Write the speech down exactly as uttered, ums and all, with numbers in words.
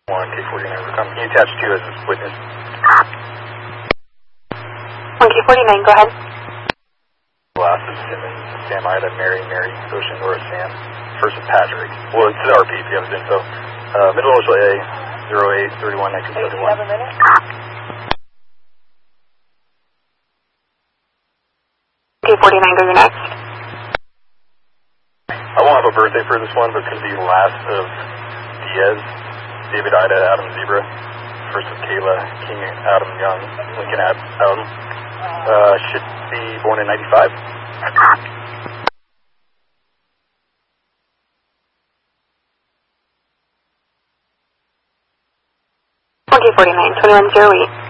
one K forty-nine, can you attach to as a witness? one K forty-nine, go ahead. Last is Simmons, Sam Ida, Mary, Mary, Ocean, Laura, Sam. First is Patrick. Well, it's R P if you have his info. Uh, middle initial A, zero eight thirty-one nineteen seventy-one. Do you have a minute? K forty-nine, go your next. I won't have a birthday for this one, but it's going to be last of Diaz, David Ida, Adam Zebra. First is Kayla, King Adam Young, Lincoln Ad Adam. Uh, should be born in ninety-five. one K forty-nine, twenty-one zero eight.